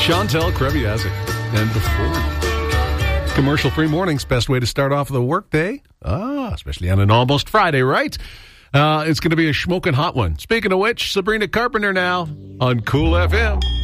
Chantel Kreviazek. And before commercial-free mornings, best way to start off the workday. Especially on an almost Friday, right? It's going to be a smoking hot one. Speaking of which, Sabrina Carpenter now on Cool FM.